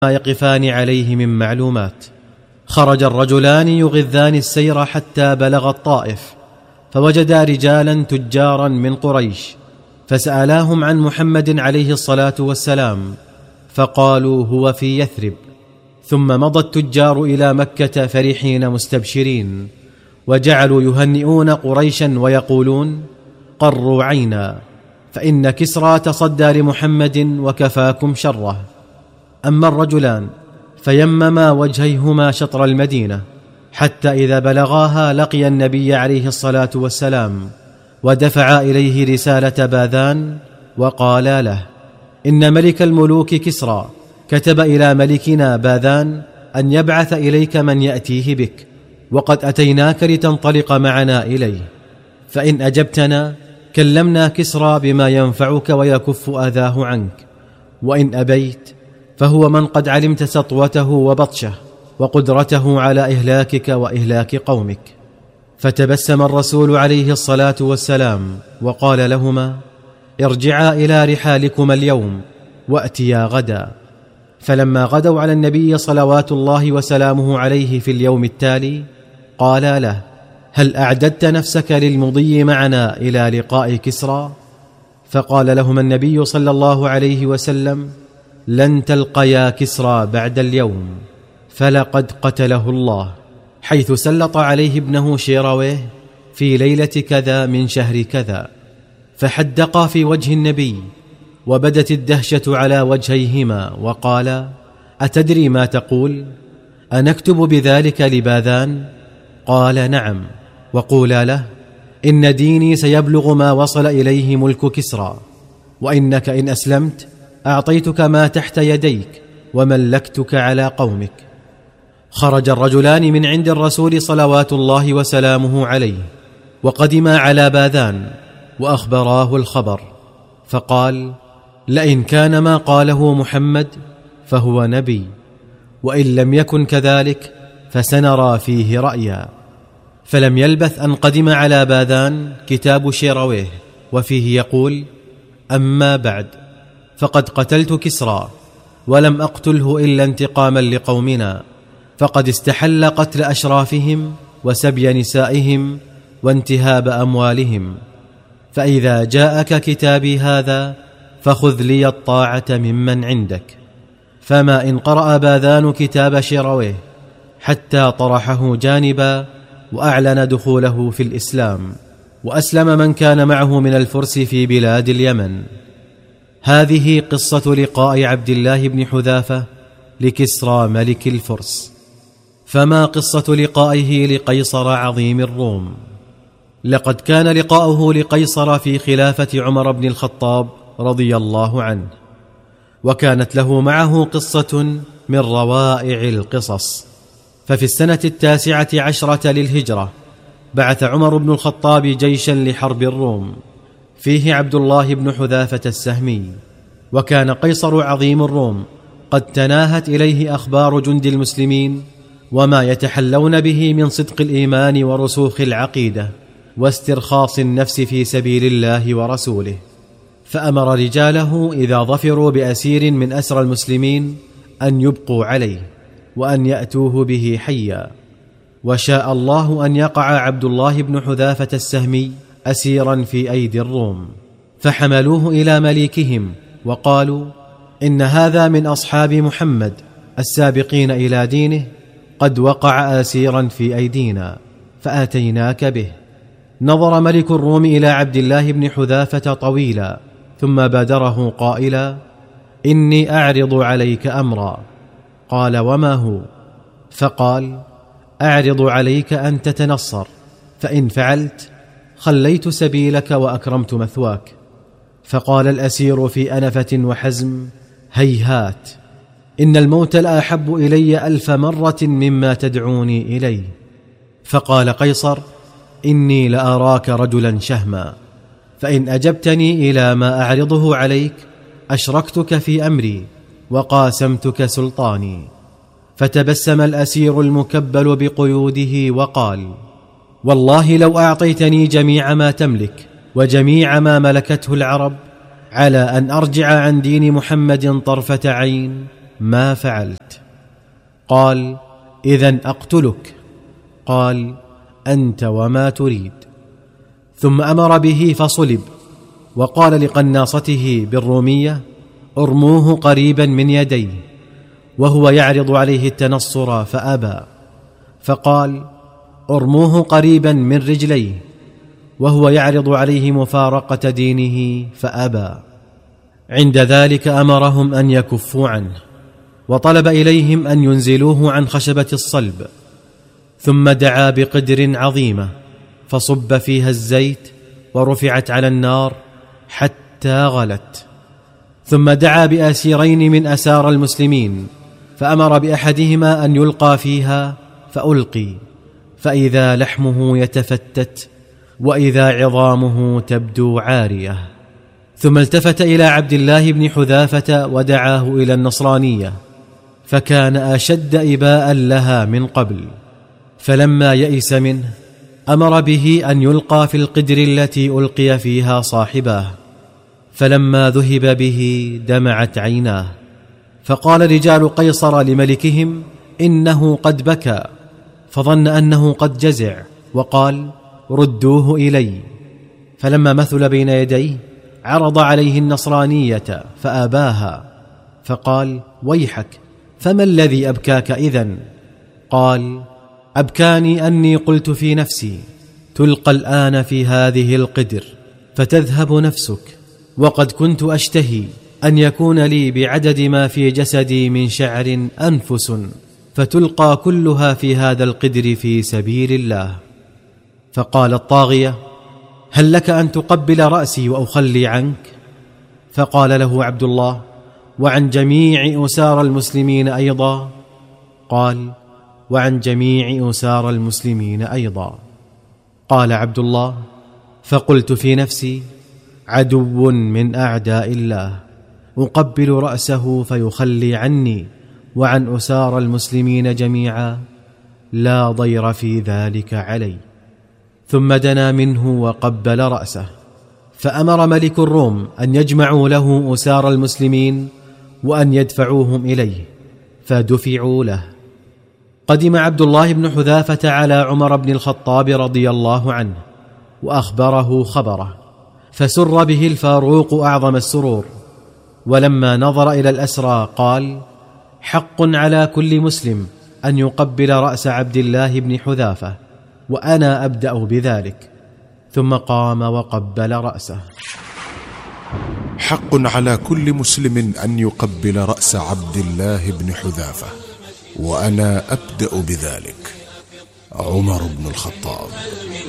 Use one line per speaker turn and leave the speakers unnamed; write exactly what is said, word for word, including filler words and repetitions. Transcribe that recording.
ما يقفان عليه من معلومات. خرج الرجلان يغذان السير حتى بلغ الطائف، فوجدا رجالا تجارا من قريش، فسألاهم عن محمد عليه الصلاة والسلام، فقالوا هو في يثرب. ثم مضى التجار إلى مكة فرحين مستبشرين، وجعلوا يهنئون قريشا ويقولون: قروا عينا، فإن كسرى تصدى لمحمد وكفاكم شره. أما الرجلان فيمما وجهيهما شطر المدينة، حتى إذا بلغاها لقي النبي عليه الصلاة والسلام، ودفع إليه رسالة باذان وقالا له: إن ملك الملوك كسرى كتب إلى ملكنا باذان أن يبعث إليك من يأتيه بك، وقد أتيناك لتنطلق معنا إليه، فإن أجبتنا كلمنا كسرى بما ينفعك ويكف أذاه عنك، وإن أبيت فهو من قد علمت سطوته وبطشه وقدرته على إهلاكك وإهلاك قومك. فتبسم الرسول عليه الصلاة والسلام وقال لهما: ارجعا إلى رحالكما اليوم وأتيا غدا. فلما غدوا على النبي صلوات الله وسلامه عليه في اليوم التالي، قالا له: هل أعددت نفسك للمضي معنا إلى لقاء كسرى؟ فقال لهما النبي صلى الله عليه وسلم: لن تلقيا كسرى بعد اليوم، فلقد قتله الله، حيث سلط عليه ابنه شيرويه في ليلة كذا من شهر كذا. فحدقا في وجه النبي، وبدت الدهشة على وجهيهما، وقالا: أتدري ما تقول؟ أنكتب بذلك لباذان؟ قال: نعم. وقولا له: إن ديني سيبلغ ما وصل إليه ملك كسرى، وإنك إن أسلمت أعطيتك ما تحت يديك وملكتك على قومك. خرج الرجلان من عند الرسول صلوات الله وسلامه عليه، وقدما على باذان وأخبراه الخبر، فقال: لئن كان ما قاله محمد فهو نبي، وإن لم يكن كذلك فسنرى فيه رأيا. فلم يلبث أن قدم على باذان كتاب شيرويه، وفيه يقول: أما بعد، فقد قتلت كسرى، ولم أقتله إلا انتقاما لقومنا، فقد استحل قتل أشرافهم وسبي نسائهم وانتهاب أموالهم. فإذا جاءك كتابي هذا فخذ لي الطاعة ممن عندك. فما إن قرأ باذان كتاب شيرويه حتى طرحه جانبا، وأعلن دخوله في الإسلام، وأسلم من كان معه من الفرس في بلاد اليمن. هذه قصة لقاء عبد الله بن حذافة لكسرى ملك الفرس. فما قصة لقائه لقيصر عظيم الروم؟ لقد كان لقاؤه لقيصر في خلافة عمر بن الخطاب رضي الله عنه، وكانت له معه قصة من روائع القصص. ففي السنة التاسعة عشرة للهجرة بعث عمر بن الخطاب جيشا لحرب الروم، فيه عبد الله بن حذافة السهمي. وكان قيصر عظيم الروم قد تناهت إليه أخبار جند المسلمين وما يتحلون به من صدق الإيمان ورسوخ العقيدة واسترخاص النفس في سبيل الله ورسوله، فأمر رجاله إذا ظفروا بأسير من أسرى المسلمين أن يبقوا عليه وأن يأتوه به حيا. وشاء الله أن يقع عبد الله بن حذافة السهمي أسيرا في أيدي الروم، فحملوه إلى مليكهم وقالوا: إن هذا من أصحاب محمد السابقين إلى دينه، قد وقع أسيرا في أيدينا فآتيناك به. نظر ملك الروم إلى عبد الله بن حذافة طويلا، ثم بادره قائلا: إني أعرض عليك أمرا. قال: وما هو؟ فقال: أعرض عليك أن تتنصر، فإن فعلت خليت سبيلك وأكرمت مثواك. فقال الأسير في أنفة وحزم: هيهات، إن الموت لأحب إلي ألف مرة مما تدعوني إليه. فقال قيصر: إني لأراك رجلا شهما، فإن أجبتني إلى ما أعرضه عليك أشركتك في أمري وقاسمتك سلطاني. فتبسم الأسير المكبل بقيوده وقال: والله لو أعطيتني جميع ما تملك وجميع ما ملكته العرب على أن أرجع عن دين محمد طرفة عين ما فعلت. قال: إذن أقتلك. قال: أنت وما تريد. ثم أمر به فصلب، وقال لقناصته بالرومية: ارموه قريبا من يديه، وهو يعرض عليه التنصر فأبى، فقال: ارموه قريبا من رجليه، وهو يعرض عليه مفارقة دينه فأبى. عند ذلك أمرهم أن يكفوا عنه، وطلب إليهم أن ينزلوه عن خشبة الصلب، ثم دعا بقدر عظيمة فصب فيها الزيت ورفعت على النار حتى غلت. ثم دعا بأسيرين من أسار المسلمين، فأمر بأحدهما أن يلقى فيها فألقي، فإذا لحمه يتفتت وإذا عظامه تبدو عارية. ثم التفت إلى عبد الله بن حذافة ودعاه إلى النصرانية، فكان أشد إباء لها من قبل. فلما يئس منه أمر به أن يلقى في القدر التي ألقي فيها صاحباه، فلما ذهب به دمعت عيناه، فقال رجال قيصر لملكهم: إنه قد بكى، فظن أنه قد جزع وقال: ردوه إلي. فلما مثل بين يديه عرض عليه النصرانية فأباها، فقال: ويحك، فما الذي أبكاك إذن؟ قال: أبكاني أني قلت في نفسي: تلقى الآن في هذه القدر فتذهب نفسك، وقد كنت أشتهي أن يكون لي بعدد ما في جسدي من شعر أنفس، فتلقى كلها في هذا القدر في سبيل الله. فقال الطاغية: هل لك أن تقبل رأسي وأخلي عنك؟ فقال له عبد الله: وعن جميع أسار المسلمين أيضا؟ قال: وعن جميع أسار المسلمين أيضا. قال عبد الله: فقلت في نفسي: عدو من أعداء الله، أقبل رأسه فيخلي عني وعن أسار المسلمين جميعا، لا ضير في ذلك علي. ثم دنا منه وقبل رأسه، فأمر ملك الروم أن يجمعوا له أسار المسلمين وأن يدفعوهم إليه، فدفعوا له. قدم عبد الله بن حذافة على عمر بن الخطاب رضي الله عنه وأخبره خبره، فسر به الفاروق أعظم السرور، ولما نظر إلى الأسرى قال: حق على كل مسلم أن يقبل رأس عبد الله بن حذافة، وأنا أبدأ بذلك. ثم قام وقبل رأسه.
حق على كل مسلم أن يقبل رأس عبد الله بن حذافة، وأنا أبدأ بذلك. عمر بن الخطاب.